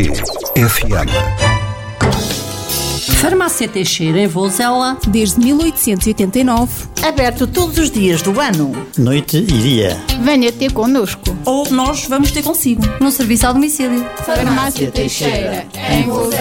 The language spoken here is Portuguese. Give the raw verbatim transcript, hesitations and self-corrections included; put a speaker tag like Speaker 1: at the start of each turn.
Speaker 1: G F M.
Speaker 2: Farmácia Teixeira, em Vozela,
Speaker 3: desde mil oitocentos e oitenta e nove.
Speaker 4: Aberto todos os dias do ano.
Speaker 5: Noite e dia.
Speaker 3: Venha ter connosco.
Speaker 6: Ou nós vamos ter consigo.
Speaker 2: no serviço ao domicílio.
Speaker 3: Farmácia Teixeira, em Vozela.